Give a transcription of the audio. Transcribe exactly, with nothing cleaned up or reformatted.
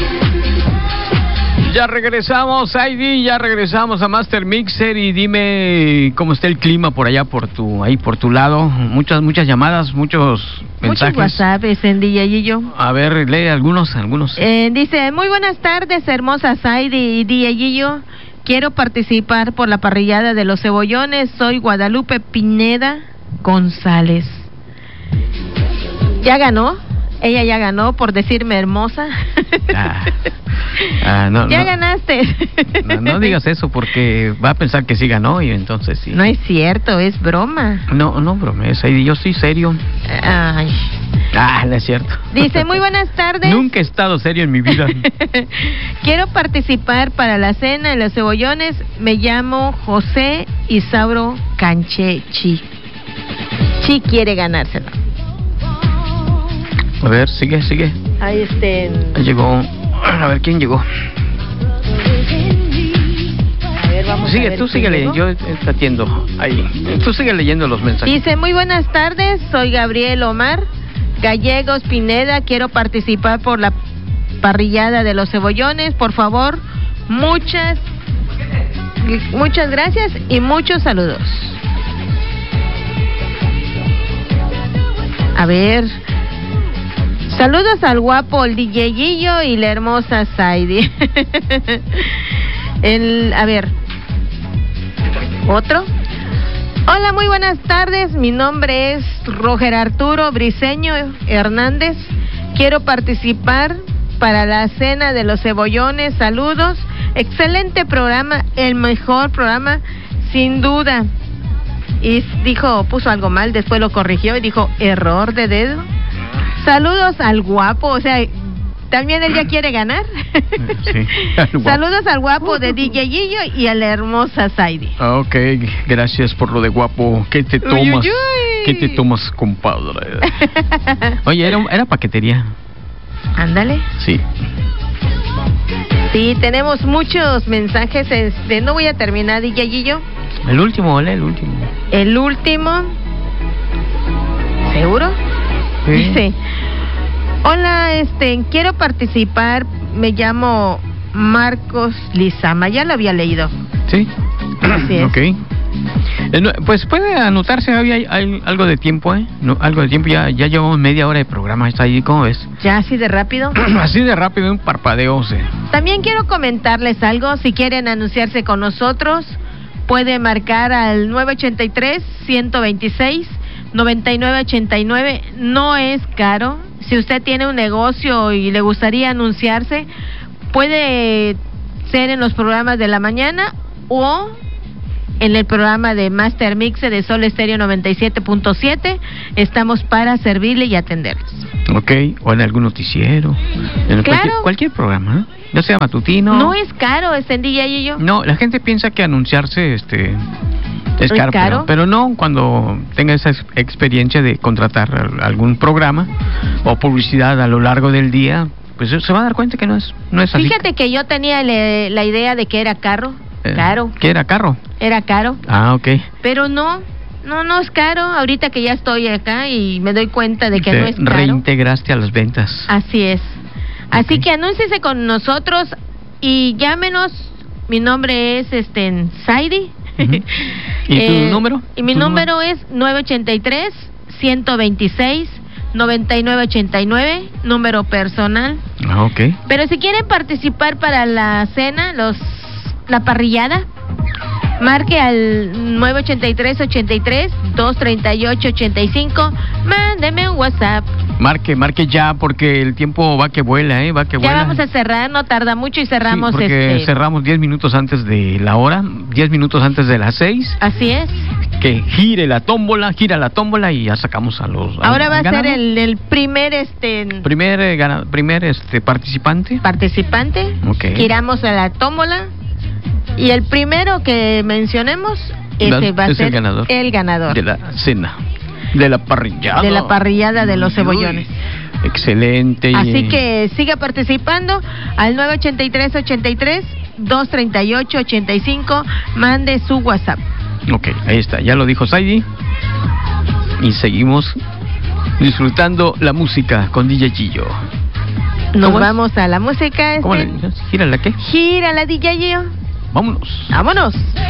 Ya regresamos, Heidi, ya regresamos a Master Mixer y dime cómo está el clima por allá, por tu, ahí por tu lado. Muchas, muchas llamadas, muchos mensajes. Muchos WhatsApps en D J Gillo. A ver, lee algunos, algunos. Eh, dice, muy buenas tardes, hermosas Heidi y D J Gillo. Quiero participar por la parrillada de los cebollones. Soy Guadalupe Pineda González. ¿Ya ganó? Ella ya ganó por decirme hermosa. Ah, ah, no, ya no, ganaste. No, no digas eso porque va a pensar que sí ganó y entonces sí. No es cierto, es broma. No, no bromes, Heidi, yo estoy serio. Ay. Ah, no es cierto. Dice, muy buenas tardes. Nunca he estado serio en mi vida. Quiero participar para la cena de los cebollones. Me llamo José Isauro Canchechi. Sí quiere ganárselo. A ver, sigue, sigue. Ahí este... Llegó... A ver, ¿quién llegó? A ver, vamos sigue, a ver tú sigue leyendo, yo te atiendo ahí. Tú sigue leyendo los mensajes. Dice, muy buenas tardes, soy Gabriel Omar Gallegos Pineda, quiero participar por la parrillada de los cebollones, por favor, muchas, muchas gracias y muchos saludos. A ver... Saludos al guapo el D J Gillo y la hermosa Saidi. el, a ver. ¿Otro? Hola, muy buenas tardes. Mi nombre es Roger Arturo Briceño Hernández. Quiero participar para la cena de los cebollones. Saludos. Excelente programa, el mejor programa, sin duda. Y dijo, puso algo mal, después lo corrigió y dijo, error de dedo. Saludos al guapo, o sea, también él ya quiere ganar. Sí, al guapo. Saludos al guapo de D J Gillo y a la hermosa Saidi. Ok, gracias por lo de guapo. ¿Qué te tomas? Uy, uy, uy. ¿Qué te tomas, compadre? Oye, era, era paquetería. Ándale. Sí. Sí, tenemos muchos mensajes. Este, no voy a terminar, D J Gillo. El último, ¿vale? El último. El último. ¿Seguro? Sí. Dice, hola, este, quiero participar, me llamo Marcos Lizama, ya lo había leído. Sí. Así es. Ok. Eh, no, pues puede anotarse, había hay, hay algo de tiempo, ¿eh? No, algo de tiempo, ya, ya llevamos media hora de programa, está ahí, ¿cómo ves? ¿Ya así de rápido? Así de rápido, un parpadeo, o sea. También quiero comentarles algo, si quieren anunciarse con nosotros, puede marcar al nueve ochenta y tres, ciento veintiséis, noventa y nueve ochenta y nueve, no es caro. Si usted tiene un negocio y le gustaría anunciarse, puede ser en los programas de la mañana o en el programa de Master Mix de Sol Estéreo noventa y siete punto siete. Estamos para servirle y atenderles. Ok, o en algún noticiero, en claro. cualquier, cualquier programa, ¿eh? Ya sea matutino. No es caro, es en D J y yo. No, la gente piensa que anunciarse, este... Es caro, ¿Es caro? Pero, pero no cuando tenga esa experiencia de contratar algún programa o publicidad a lo largo del día, pues se va a dar cuenta que no es, no es así. Fíjate que yo tenía le, la idea de que era caro, eh, caro. ¿Qué era caro? Era caro. Ah, ok. Pero no, no, no es caro. Ahorita que ya estoy acá y me doy cuenta de que Te no es caro. Reintegraste a las ventas. Así es. Así Okay. que anúnciese con nosotros y llámenos. Mi nombre es este Saidi. Uh-huh. ¿Y tu eh, número? Y mi número, número es nueve ochenta y tres, ciento veintiséis, noventa y nueve ochenta y nueve, número personal. Ah, ok. Pero si quieren participar para la cena, los la parrillada, marque al nueve ochenta y tres, ochenta y tres, doscientos treinta y ocho, ochenta y cinco, mándeme un WhatsApp. Marque, marque ya, porque el tiempo va que vuela, ¿eh? Va que vuela. Ya vamos a cerrar, no tarda mucho y cerramos. Sí, porque este... cerramos diez minutos antes de la hora, diez minutos antes de las seis. Así es. Que gire la tómbola, gira la tómbola y ya sacamos a los... Ahora al, va al a ser el, el primer... este Primer, eh, gana, primer este participante. Participante. Ok. Giramos a la tómbola y el primero que mencionemos, ese va a es ser el ganador. el ganador. De la cena. De la parrillada. De la parrillada de los cebollones. Uy, excelente. Así que siga participando al nueve ochenta y tres, ochenta y tres, doscientos treinta y ocho, ochenta y cinco. Mande su WhatsApp. Ok, ahí está. Ya lo dijo Saidi. Y seguimos disfrutando la música con D J Gillo. Nos vamos a la música. ¿Cómo le dices? ¿Gira la qué? Gira la D J. Vámonos. Vámonos.